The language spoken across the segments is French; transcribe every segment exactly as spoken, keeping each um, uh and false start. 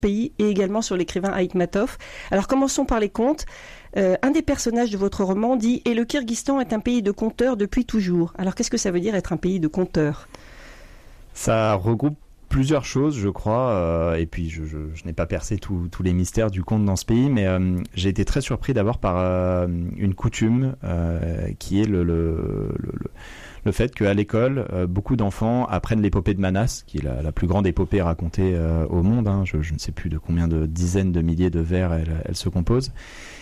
pays et également sur l'écrivain Aïtmatov. Alors commençons par les contes. Euh, un des personnages de votre roman dit « Et le Kyrgyzstan est un pays de conteurs depuis toujours ». Alors qu'est-ce que ça veut dire être un pays de conteurs ? Ça regroupe plusieurs choses, je crois, euh, et puis je, je, je n'ai pas percé tous les mystères du conte dans ce pays, mais euh, j'ai été très surpris d'abord par euh, une coutume euh, qui est le, le, le, le fait qu'à l'école, euh, beaucoup d'enfants apprennent l'épopée de Manas, qui est la, la plus grande épopée racontée euh, au monde. Hein. Je, je ne sais plus de combien de dizaines de milliers de vers elle, elle se compose.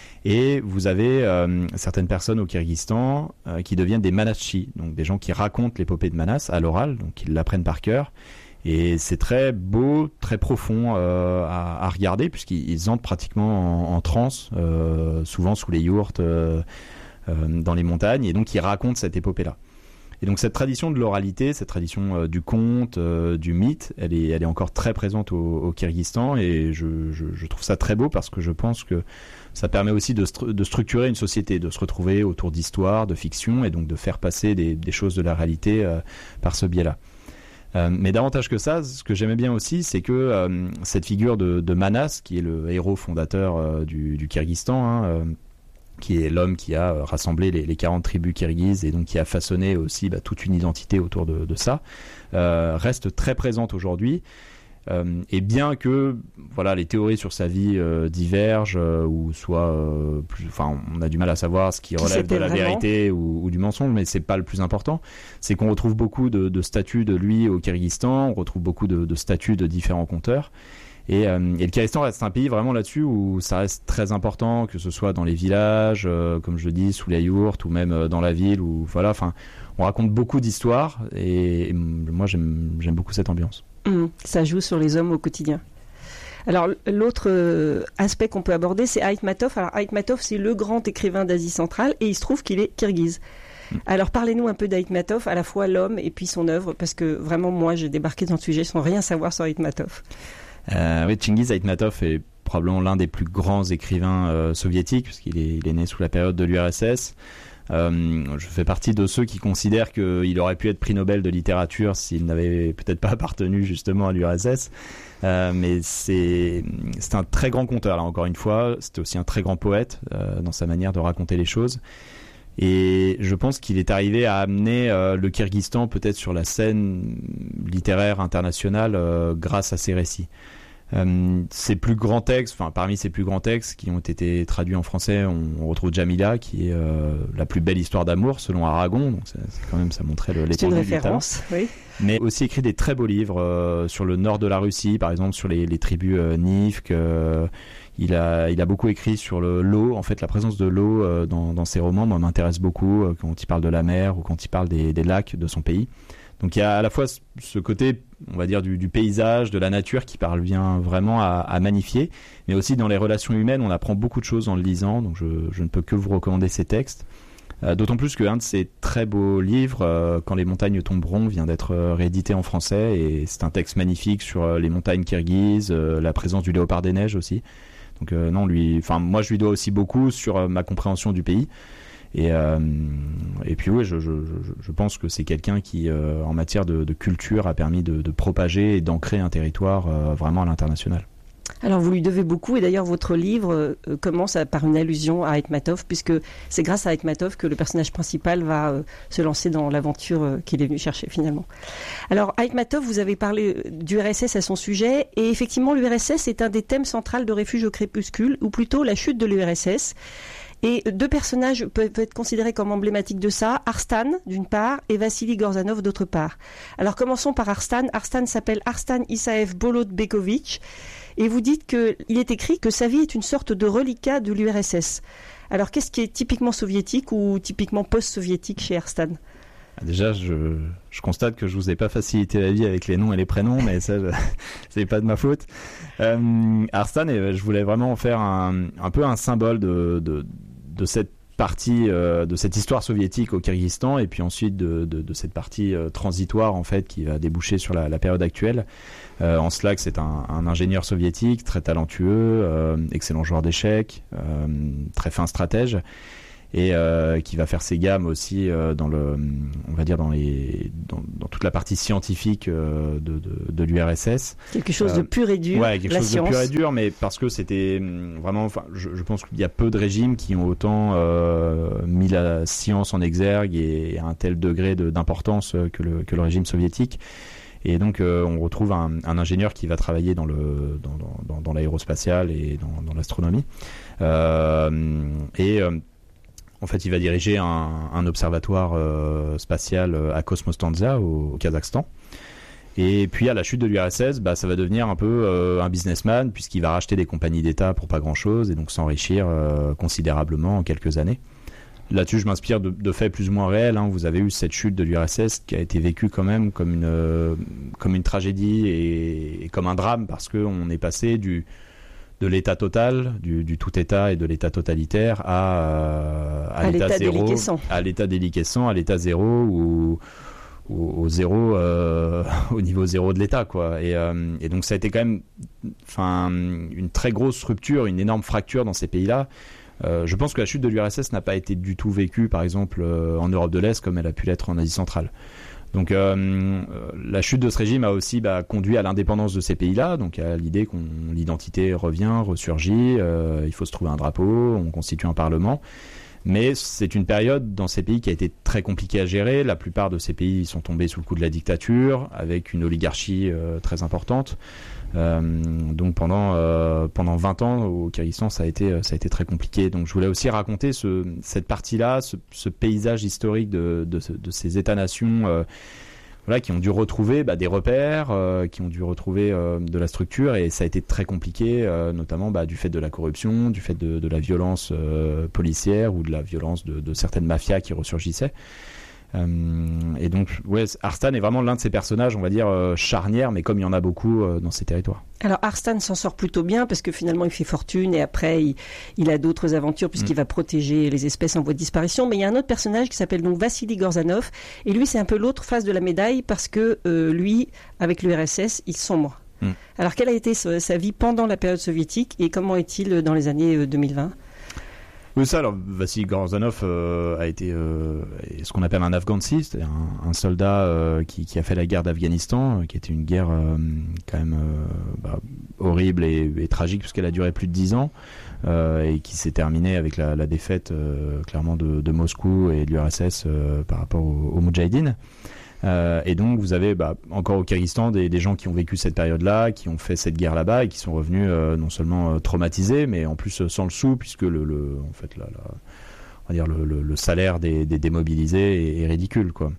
Et vous avez euh, certaines personnes au Kyrgyzstan euh, qui deviennent des Manaschi, donc des gens qui racontent l'épopée de Manas à l'oral, donc ils l'apprennent par cœur. Et c'est très beau, très profond euh, à, à regarder, puisqu'ils entrent pratiquement en, en transe, euh, souvent sous les yourtes, euh, euh, dans les montagnes, et donc ils racontent cette épopée-là. Et donc cette tradition de l'oralité, cette tradition euh, du conte, euh, du mythe, elle est, elle est encore très présente au, au Kyrgyzstan, et je, je, je trouve ça très beau parce que je pense que ça permet aussi de, stru- de structurer une société, de se retrouver autour d'histoires, de fiction, et donc de faire passer des, des choses de la réalité euh, par ce biais-là. Euh, mais davantage que ça, ce que j'aimais bien aussi, c'est que euh, cette figure de, de Manas, qui est le héros fondateur euh, du, du Kyrgyzstan, hein, euh, qui est l'homme qui a rassemblé les, les quarante tribus kirghizes et donc qui a façonné aussi bah, toute une identité autour de, de ça, euh, reste très présente aujourd'hui. Euh, et bien que voilà, les théories sur sa vie euh, divergent euh, ou soient euh, plus, enfin, on a du mal à savoir ce qui relève de la vraiment vérité ou, ou du mensonge, mais c'est pas le plus important. C'est qu'on retrouve beaucoup de, de statues de lui au Kyrgyzstan, on retrouve beaucoup de, de statues de différents conteurs. Et, euh, et le Kyrgyzstan reste un pays vraiment là-dessus où ça reste très important, que ce soit dans les villages, euh, comme je le dis, sous les yourtes, ou même euh, dans la ville, où voilà, enfin, on raconte beaucoup d'histoires, et, et moi j'aime, j'aime beaucoup cette ambiance. Mmh, ça joue sur les hommes au quotidien. Alors l'autre euh, aspect qu'on peut aborder, c'est Aïtmatov. Alors Aïtmatov, c'est le grand écrivain d'Asie centrale, et il se trouve qu'il est kirghize. Mmh. Alors parlez-nous un peu d'Aïtmatov, à la fois l'homme et puis son œuvre, parce que vraiment moi j'ai débarqué dans le sujet sans rien savoir sur Aïtmatov. Euh, oui, Chingiz Aïtmatov est probablement l'un des plus grands écrivains euh, soviétiques, puisqu'il est, il est né sous la période de l'U R S S. Euh, je fais partie de ceux qui considèrent qu'il aurait pu être prix Nobel de littérature s'il n'avait peut-être pas appartenu justement à l'U R S S. Euh, mais c'est, c'est un très grand conteur, là encore une fois. C'était aussi un très grand poète euh, dans sa manière de raconter les choses. Et je pense qu'il est arrivé à amener euh, le Kyrgyzstan peut-être sur la scène littéraire internationale euh, grâce à ses récits. Euh, ses plus grands textes, enfin parmi ses plus grands textes qui ont été traduits en français, on, on retrouve Jamila, qui est euh, la plus belle histoire d'amour selon Aragon. Donc c'est, c'est quand même, ça montrait le, l'étendue du talent. C'est une référence, oui. Mais aussi écrit des très beaux livres euh, sur le nord de la Russie, par exemple sur les, les tribus euh, Nivk. Euh, il a, il a beaucoup écrit sur le, l'eau. En fait, la présence de l'eau euh, dans, dans ses romans moi, m'intéresse beaucoup euh, quand il parle de la mer ou quand il parle des, des lacs de son pays. Donc il y a à la fois ce côté, on va dire, du, du paysage, de la nature qui parvient vraiment à, à magnifier, mais aussi dans les relations humaines, on apprend beaucoup de choses en le lisant, donc je, je ne peux que vous recommander ces textes. Euh, d'autant plus qu'un de ces très beaux livres, euh, Quand les montagnes tomberont, vient d'être euh, réédité en français, et c'est un texte magnifique sur euh, les montagnes kirghizes, euh, la présence du léopard des neiges aussi. Donc euh, non, lui, enfin moi je lui dois aussi beaucoup sur euh, ma compréhension du pays. Et, euh, et puis oui, je, je, je, je pense que c'est quelqu'un qui, euh, en matière de, de culture, a permis de, de propager et d'ancrer un territoire euh, vraiment à l'international. Alors vous lui devez beaucoup, et d'ailleurs votre livre euh, commence à, par une allusion à Aïtmatov, puisque c'est grâce à Aïtmatov que le personnage principal va euh, se lancer dans l'aventure euh, qu'il est venu chercher finalement. Alors Aïtmatov, vous avez parlé du R S S à son sujet, et effectivement l'U R S S est un des thèmes centraux de Refuge au crépuscule, ou plutôt la chute de l'U R S S. Et deux personnages peuvent être considérés comme emblématiques de ça, Arstan d'une part et Vassili Gorzanov d'autre part. Alors commençons par Arstan. Arstan s'appelle Arstan Isaev Bolotbekovitch, et vous dites qu'il est écrit que sa vie est une sorte de reliquat de l'U R S S. Alors qu'est-ce qui est typiquement soviétique ou typiquement post-soviétique chez Arstan ? Déjà, je, je constate que je vous ai pas facilité la vie avec les noms et les prénoms, mais ça, je, c'est pas de ma faute. Euh, Arstan, et je voulais vraiment en faire un, un peu un symbole de, de, de cette partie, euh, de cette histoire soviétique au Kyrgyzstan, et puis ensuite de, de, de cette partie euh, transitoire en fait qui va déboucher sur la, la période actuelle. Euh, en cela que c'est un, un ingénieur soviétique très talentueux, euh, excellent joueur d'échecs, euh, très fin stratège. et euh, qui va faire ses gammes aussi euh, dans le, on va dire dans les, dans, dans toute la partie scientifique euh, de, de, de l'U R S S. Quelque chose euh, de pur et dur. Ouais, quelque la chose science. de pur et dur, mais parce que c'était vraiment, enfin, je, je pense qu'il y a peu de régimes qui ont autant euh, mis la science en exergue et à un tel degré de, d'importance que le, que le régime soviétique. Et donc, euh, on retrouve un, un ingénieur qui va travailler dans, le, dans, dans, dans l'aérospatial et dans, dans l'astronomie. Euh, et euh, en fait, il va diriger un, un observatoire euh, spatial à Kosmostanza au, au Kazakhstan. Et puis, à la chute de l'U R S S, bah, ça va devenir un peu euh, un businessman, puisqu'il va racheter des compagnies d'État pour pas grand-chose et donc s'enrichir euh, considérablement en quelques années. Là-dessus, je m'inspire de, de faits plus ou moins réels. Hein. Vous avez eu cette chute de l'U R S S qui a été vécue quand même comme une, euh, comme une tragédie et, et comme un drame, parce qu'on est passé du, de l'état total, du, du tout état et de l'état totalitaire à, euh, à, à l'état, l'état zéro, déliquescent. à l'état déliquescent, à l'état zéro ou au, au zéro, euh, au niveau zéro de l'état, quoi. Et, euh, et donc ça a été quand même, enfin, une très grosse rupture, une énorme fracture dans ces pays-là. Euh, je pense que la chute de l'U R S S n'a pas été du tout vécue, par exemple, euh, en Europe de l'Est comme elle a pu l'être en Asie centrale. Donc euh, la chute de ce régime a aussi bah, conduit à l'indépendance de ces pays-là, donc à l'idée qu'on l'identité revient, ressurgit, euh, il faut se trouver un drapeau, on constitue un parlement. Mais c'est une période dans ces pays qui a été très compliquée à gérer. La plupart de ces pays sont tombés sous le coup de la dictature, avec une oligarchie euh, très importante. Euh, donc pendant euh, pendant vingt ans au Kyrgyzstan, ça a été ça a été très compliqué. Donc je voulais aussi raconter ce, cette partie-là, ce, ce paysage historique de de, de ces États-nations. Euh, Voilà, qui ont dû retrouver bah, des repères, euh, qui ont dû retrouver euh, de la structure, et ça a été très compliqué, euh, notamment bah, du fait de la corruption, du fait de, de la violence euh, policière ou de la violence de, de certaines mafias qui ressurgissaient. Euh, et donc, ouais, Arstan est vraiment l'un de ces personnages, on va dire, euh, charnières, mais comme il y en a beaucoup euh, dans ces territoires. Alors Arstan s'en sort plutôt bien parce que finalement il fait fortune et après il, il a d'autres aventures puisqu'il mmh. va protéger les espèces en voie de disparition. Mais il y a un autre personnage qui s'appelle donc Vassili Gorzanov et lui c'est un peu l'autre face de la médaille parce que euh, lui, avec l'U R S S, il sombre. Mmh. Alors quelle a été sa, sa vie pendant la période soviétique et comment est-il dans les années deux mille vingt ? Oui, ça, alors, Vassili Gorzanov euh, a été euh, ce qu'on appelle un Afghansi, c'est-à-dire un, un soldat euh, qui, qui a fait la guerre d'Afghanistan, euh, qui était une guerre euh, quand même euh, bah, horrible et, et tragique, puisqu'elle a duré plus de dix ans, euh, et qui s'est terminée avec la, la défaite euh, clairement de, de Moscou et de l'U R S S euh, par rapport aux, aux Moudjahidines. Euh, et donc vous avez bah, encore au Kyrgyzstan des, des gens qui ont vécu cette période-là, qui ont fait cette guerre là-bas et qui sont revenus euh, non seulement euh, traumatisés, mais en plus euh, sans le sou, puisque le, le en fait la, la, on va dire le, le, le salaire des, des démobilisés est, est ridicule, quoi.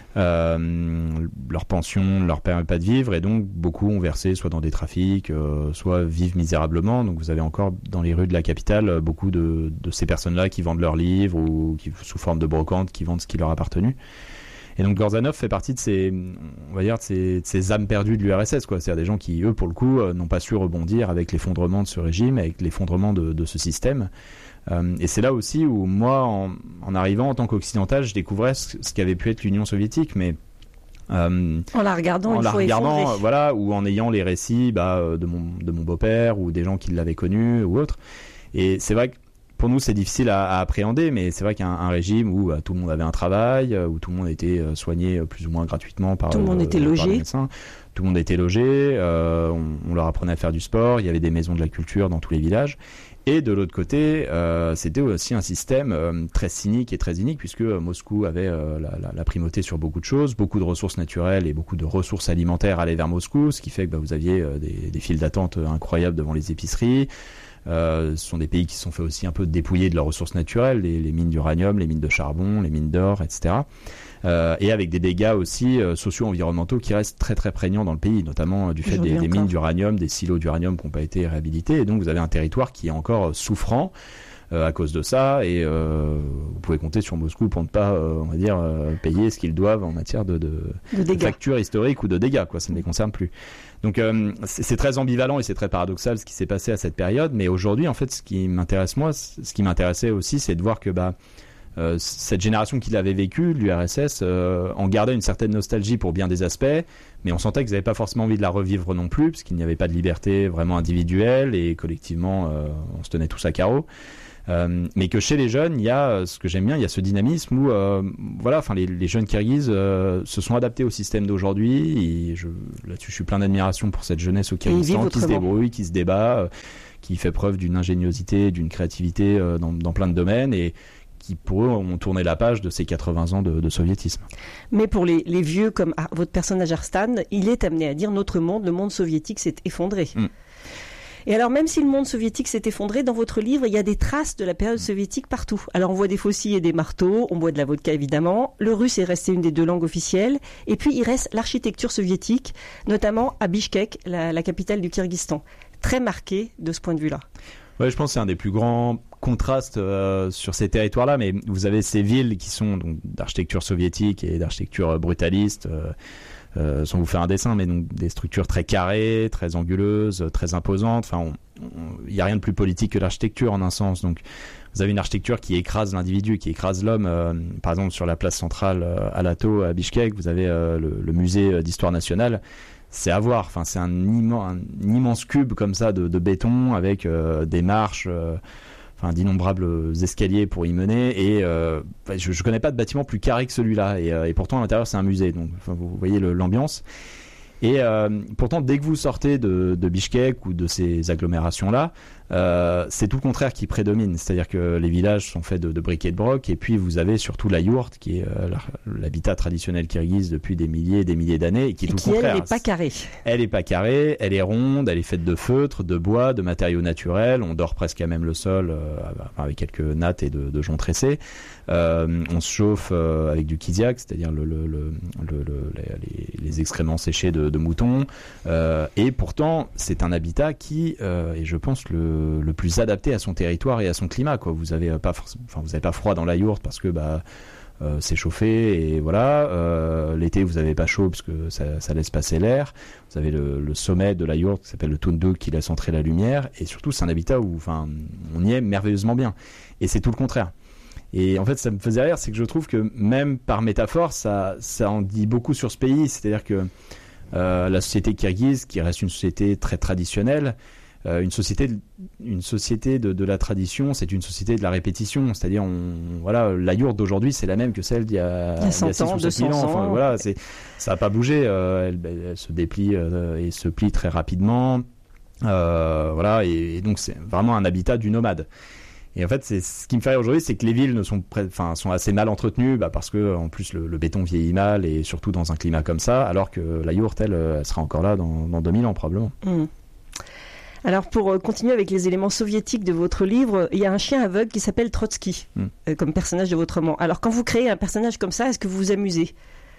Euh, leur pension ne leur permet pas de vivre et donc beaucoup ont versé soit dans des trafics, euh, soit vivent misérablement. Donc vous avez encore dans les rues de la capitale beaucoup de, de ces personnes-là qui vendent leurs livres ou qui, sous forme de brocante, qui vendent ce qui leur a appartenu. Et donc Gorzanov fait partie de ces, on va dire, de ces, de ces âmes perdues de l'U R S S, quoi. C'est-à-dire des gens qui, eux, pour le coup, euh, n'ont pas su rebondir avec l'effondrement de ce régime, avec l'effondrement de, de ce système. Euh, et c'est là aussi où moi, en, en arrivant en tant qu'occidental, je découvrais ce, ce qu'avait pu être l'Union soviétique, mais euh, en la regardant, en une la fois regardant, effondrée. Voilà, ou en ayant les récits bah, de mon de mon beau-père ou des gens qui l'avaient connu ou autres. Et c'est vrai que pour nous, c'est difficile à, à appréhender, mais c'est vrai qu'un un régime où bah, tout le monde avait un travail, où tout le monde était euh, soigné euh, plus ou moins gratuitement par, tout le monde euh, était par logé. les médecins. Tout le monde était logé, euh, on, on leur apprenait à faire du sport, il y avait des maisons de la culture dans tous les villages. Et de l'autre côté, euh, c'était aussi un système euh, très cynique et très inique, puisque euh, Moscou avait euh, la, la, la primauté sur beaucoup de choses, beaucoup de ressources naturelles et beaucoup de ressources alimentaires allaient vers Moscou, ce qui fait que bah, vous aviez euh, des, des files d'attente incroyables devant les épiceries. Euh, ce sont des pays qui se sont fait aussi un peu dépouiller de leurs ressources naturelles, les, les mines d'uranium, les mines de charbon, les mines d'or, et cetera. Euh, et avec des dégâts aussi euh, socio-environnementaux qui restent très très prégnants dans le pays, notamment euh, du fait des, des mines d'uranium, des silos d'uranium qui n'ont pas été réhabilités. Et donc vous avez un territoire qui est encore euh, souffrant euh, à cause de ça. Et euh, vous pouvez compter sur Moscou pour ne pas, euh, on va dire, euh, payer ce qu'ils doivent en matière de, de, de, de factures historiques ou de dégâts, quoi. Ça ne les concerne plus. Donc euh, c'est, c'est très ambivalent et c'est très paradoxal ce qui s'est passé à cette période. Mais aujourd'hui, en fait, ce qui m'intéresse moi, ce qui m'intéressait aussi, c'est de voir que bah euh, cette génération qui l'avait vécu, l'U R S S, euh, en gardait une certaine nostalgie pour bien des aspects, mais on sentait qu'ils n'avaient pas forcément envie de la revivre non plus, parce qu'il n'y avait pas de liberté vraiment individuelle, et collectivement, euh, on se tenait tous à carreau. Euh, mais que chez les jeunes, il y a ce que j'aime bien, il y a ce dynamisme où, euh, voilà, enfin les, les jeunes Kirghizes euh, se sont adaptés au système d'aujourd'hui. Et je, là-dessus, je suis plein d'admiration pour cette jeunesse au Kyrgyzstan qui se débrouille, qui se débat, euh, qui fait preuve d'une ingéniosité, d'une créativité euh, dans, dans plein de domaines et qui, pour eux, ont tourné la page de ces quatre-vingts ans de, de soviétisme. Mais pour les, les vieux comme ah, votre personnage Arstan, il est amené à dire notre monde, le monde soviétique s'est effondré. Mm. Et alors, même si le monde soviétique s'est effondré, dans votre livre, il y a des traces de la période soviétique partout. Alors, on voit des faucilles et des marteaux, on boit de la vodka évidemment, le russe est resté une des deux langues officielles, et puis il reste l'architecture soviétique, notamment à Bishkek, la, la capitale du Kyrgyzstan, très marquée de ce point de vue-là. Ouais, je pense que c'est un des plus grands contrastes euh, sur ces territoires-là, mais vous avez ces villes qui sont donc, d'architecture soviétique et d'architecture brutaliste, euh, Euh, sans vous faire un dessin, mais donc des structures très carrées, très anguleuses, très imposantes. Enfin, il n'y a rien de plus politique que l'architecture en un sens. Donc, vous avez une architecture qui écrase l'individu, qui écrase l'homme. Euh, par exemple, sur la place centrale euh, à Lato, à Bishkek, vous avez euh, le, le musée d'histoire nationale. C'est à voir. Enfin, c'est un, immen- un immense cube comme ça de, de béton avec euh, des marches. Euh, Enfin, d'innombrables escaliers pour y mener et euh, je ne connais pas de bâtiment plus carré que celui-là et, euh, et pourtant à l'intérieur c'est un musée, donc enfin, vous voyez le, l'ambiance et euh, pourtant dès que vous sortez de, de Bishkek ou de ces agglomérations-là, euh, c'est tout le contraire qui prédomine, c'est-à-dire que les villages sont faits de, de briques et de broc et puis vous avez surtout la yourte qui est euh, l'habitat traditionnel kirghize depuis des milliers et des milliers d'années et qui est et tout qui, le contraire. Elle n'est pas carrée. Elle n'est pas carrée, elle est ronde, elle est faite de feutre, de bois, de matériaux naturels, on dort presque à même le sol euh, avec quelques nattes et de, de joncs tressés. Euh, on se chauffe euh, avec du kiziak, c'est-à-dire le, le, le, le, le, les, les excréments séchés de, de moutons. Euh, et pourtant, c'est un habitat qui euh, est, je pense, le, le plus adapté à son territoire et à son climat. Quoi. Vous n'avez pas, enfin, vous avez pas froid dans la yourte parce que bah, euh, c'est chauffé et voilà. Euh, l'été, vous n'avez pas chaud parce que ça, ça laisse passer l'air. Vous avez le, le sommet de la yourte qui s'appelle le Tunduk qui laisse entrer la lumière. Et surtout, c'est un habitat où enfin, on y est merveilleusement bien. Et c'est tout le contraire. Et en fait, ça me faisait rire, c'est que je trouve que même par métaphore, ça, ça en dit beaucoup sur ce pays. C'est-à-dire que euh, la société kirghize, qui reste une société très traditionnelle, euh, une société, une société de, de la tradition, c'est une société de la répétition. C'est-à-dire, on, voilà, la yourte d'aujourd'hui, c'est la même que celle d'il y a, il y a cent ans, deux cents ans. Enfin, voilà, c'est, ça n'a pas bougé. Euh, elle, elle se déplie euh, et se plie très rapidement. Euh, voilà, et, et donc c'est vraiment un habitat du nomade. Et en fait, c'est ce qui me fait rire aujourd'hui, c'est que les villes ne sont, pré- enfin, sont assez mal entretenues, bah parce que en plus le, le béton vieillit mal et surtout dans un climat comme ça, alors que la yourte, elle, elle sera encore là dans, dans deux mille ans probablement. Mmh. Alors pour continuer avec les éléments soviétiques de votre livre, il y a un chien aveugle qui s'appelle Trotsky, mmh. euh, comme personnage de votre roman. Alors quand vous créez un personnage comme ça, est-ce que vous vous amusez ?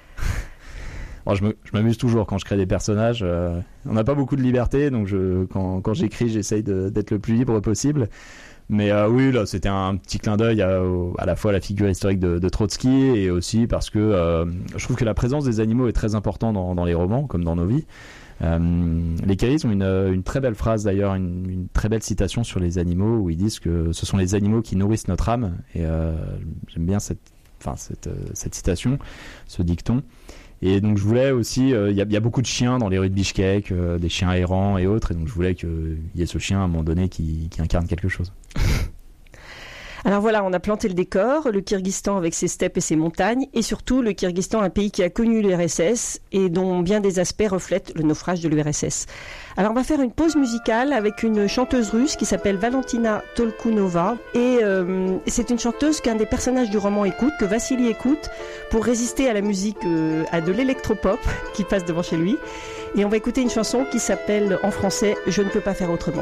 Alors, je, me, je m'amuse toujours quand je crée des personnages. Euh, on n'a pas beaucoup de liberté, donc je, quand, quand j'écris, j'essaye de, d'être le plus libre possible. Mais euh, oui, là, c'était un petit clin d'œil à, à la fois à la figure historique de, de Trotsky et aussi parce que euh, je trouve que la présence des animaux est très importante dans, dans les romans, comme dans nos vies. Euh, les Kirghizes ont une, une très belle phrase d'ailleurs, une, une très belle citation sur les animaux où ils disent que ce sont les animaux qui nourrissent notre âme. Et euh, j'aime bien cette, enfin, cette, cette citation, ce dicton. Et donc je voulais aussi, il euh, y, y a beaucoup de chiens dans les rues de Bishkek, euh, des chiens errants et autres, et donc je voulais qu'il y ait ce chien à un moment donné qui, qui incarne quelque chose. Alors voilà, on a planté le décor, le Kyrgyzstan avec ses steppes et ses montagnes, et surtout le Kyrgyzstan, un pays qui a connu l'U R S S et dont bien des aspects reflètent le naufrage de l'U R S S. Alors on va faire une pause musicale avec une chanteuse russe qui s'appelle Valentina Tolkunova, et euh, c'est une chanteuse qu'un des personnages du roman écoute, que Vassili écoute, pour résister à la musique, euh, à de l'électropop qui passe devant chez lui. Et on va écouter une chanson qui s'appelle en français « Je ne peux pas faire autrement ».